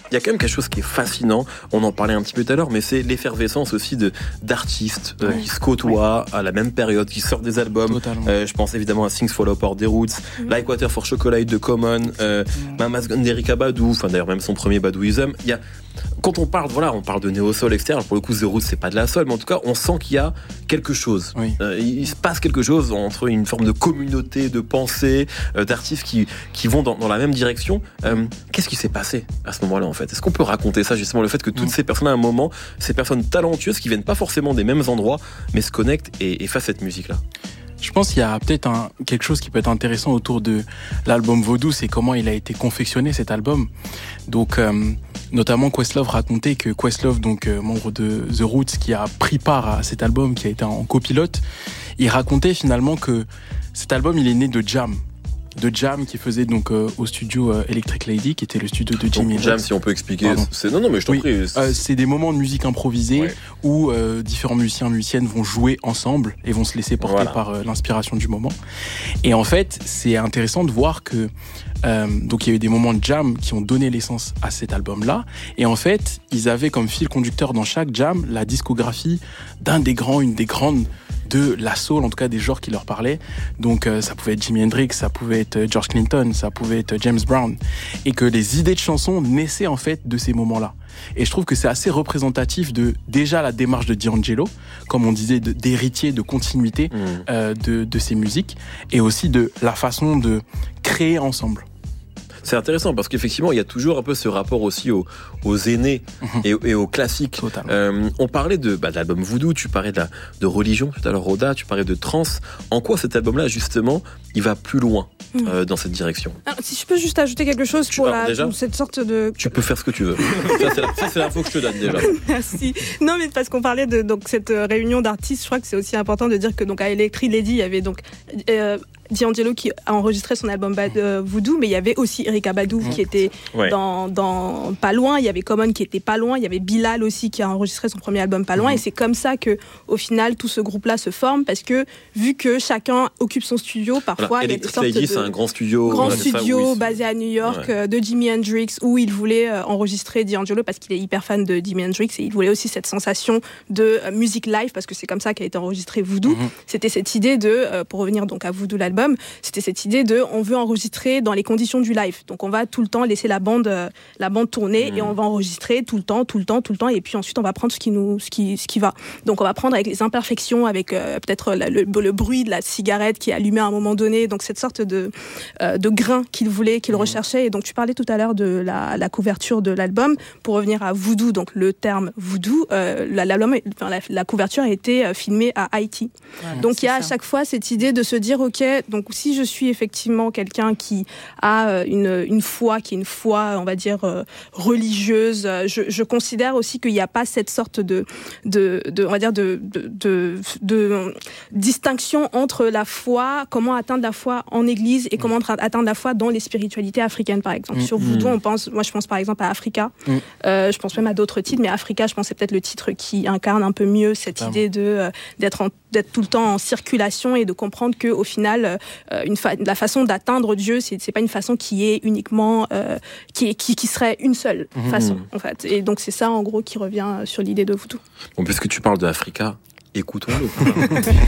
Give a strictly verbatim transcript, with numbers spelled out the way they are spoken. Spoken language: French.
il y a quand même quelque chose qui est fascinant, on en parlait un petit peu tout à l'heure, mais c'est l'effervescence aussi de, d'artistes euh, oui. qui se côtoient oui. à la même période, qui sortent des albums. Euh, je pense évidemment à Things Fall Apart des Roots, mm. Like Water for Chocolate de Common, euh, mm. Mama's Gun d'Erykah Badu, enfin d'ailleurs même son premier Badouism. Il y a, quand on parle, voilà, on parle de néo-soul, et cetera. Pour le coup, The Roots, c'est pas de la soul, mais en tout cas, on sent qu'il y a quelque chose. Oui. Euh, il se passe quelque chose entre une forme de communauté, de pensée, euh, d'artistes qui, qui vont dans, dans la même direction. Euh, qu'est-ce qui s'est passé à ce moment-là, en fait? Est-ce qu'on peut raconter ça, justement, le fait que toutes mmh. ces personnes, à un moment, ces personnes talentueuses qui viennent pas forcément des mêmes endroits, mais se connectent et, et fassent cette musique-là? Je pense qu'il y a peut-être un, quelque chose qui peut être intéressant autour de l'album Vaudou, c'est comment il a été confectionné, cet album. Donc, euh, notamment Questlove racontait que Questlove, donc euh, membre de The Roots, qui a pris part à cet album, qui a été en copilote, il racontait finalement que cet album, il est né de Jam. de Jam qui faisait donc euh, au studio euh, Electric Lady, qui était le studio de Jimi Hendrix. Jam, si on peut expliquer, c'est non non mais je t'en oui. prie. C'est... Euh, c'est des moments de musique improvisée ouais. où euh, différents musiciens musiciennes vont jouer ensemble et vont se laisser porter voilà. par euh, l'inspiration du moment. Et en fait, c'est intéressant de voir que euh, donc il y a eu des moments de jam qui ont donné l'essence à cet album-là. Et en fait, ils avaient comme fil conducteur dans chaque jam la discographie d'un des grands, une des grandes de la soul, en tout cas des genres qui leur parlaient. Donc euh, ça pouvait être Jimi Hendrix, ça pouvait être George Clinton, ça pouvait être James Brown. Et que les idées de chansons naissaient en fait de ces moments-là. Et je trouve que c'est assez représentatif de déjà la démarche de D'Angelo, comme on disait, de, d'héritier, de continuité mmh. euh, de, de ces musiques, et aussi de la façon de créer ensemble. C'est intéressant parce qu'effectivement, il y a toujours un peu ce rapport aussi aux, aux aînés mmh. et, et aux classiques. Euh, on parlait de, bah, de l'album Voodoo, tu parlais de, la, de religion tout à l'heure, Roda, tu parlais de trance. En quoi cet album-là, justement, il va plus loin mmh. euh, dans cette direction? Alors, si je peux juste ajouter quelque chose tu, pour, alors, la, déjà, pour cette sorte de... Tu peux faire ce que tu veux. ça, c'est la, ça, c'est l'info que je te donne déjà. Merci. Non, mais parce qu'on parlait de donc, cette réunion d'artistes, je crois que c'est aussi important de dire que donc, à Electric Lady, il y avait donc... Euh, D'Angelo qui a enregistré son album Bad, euh, Voodoo, mais il y avait aussi Erykah Badu mmh. qui était ouais. dans, dans pas loin, il y avait Common qui était pas loin, il y avait Bilal aussi qui a enregistré son premier album pas loin, mmh. et c'est comme ça que au final tout ce groupe-là se forme, parce que vu que chacun occupe son studio, parfois voilà, il y a des sortes Lady, de c'est un grand studio, grand ouais, studio ça, oui, basé à New York ouais. euh, de Jimi Hendrix, où il voulait euh, enregistrer D'Angelo parce qu'il est hyper fan de Jimi Hendrix et il voulait aussi cette sensation de euh, musique live, parce que c'est comme ça qu'a été enregistré Voodoo. Mmh. C'était cette idée de, euh, pour revenir donc à Voodoo l'album, c'était cette idée de on veut enregistrer dans les conditions du live, donc on va tout le temps laisser la bande euh, la bande tourner mmh. et on va enregistrer tout le temps tout le temps tout le temps et puis ensuite on va prendre ce qui nous ce qui ce qui va, donc on va prendre avec les imperfections, avec euh, peut-être la, le, le bruit de la cigarette qui est allumée à un moment donné, donc cette sorte de euh, de grain qu'il voulait qu'il mmh. recherchait. Et donc tu parlais tout à l'heure de la, la couverture de l'album, pour revenir à Voodoo, donc le terme Voodoo, euh, la, l'album, enfin, la, la couverture a été euh, filmée à Haïti, voilà, donc il y a ça. À chaque fois cette idée de se dire ok, donc si je suis effectivement quelqu'un qui a une, une foi, qui est une foi, on va dire, euh, religieuse, je, je considère aussi qu'il n'y a pas cette sorte de, de, de on va dire, de, de, de, de distinction entre la foi, comment atteindre la foi en église et comment atteindre la foi dans les spiritualités africaines, par exemple. Mmh. Sur Voodoo, on pense, moi je pense par exemple à Africa, mmh. euh, je pense même à d'autres titres, mais Africa, je pense c'est peut-être le titre qui incarne un peu mieux cette ah idée bon. de, euh, d'être, en, d'être tout le temps en circulation et de comprendre qu'au final, euh, une fa- la façon d'atteindre Dieu, c'est, c'est pas une façon qui est uniquement euh, qui, est, qui, qui serait une seule mmh. façon, en fait. Et donc c'est ça en gros qui revient sur l'idée de Voodoo. Bon, puisque tu parles de Africa, écoutons-le.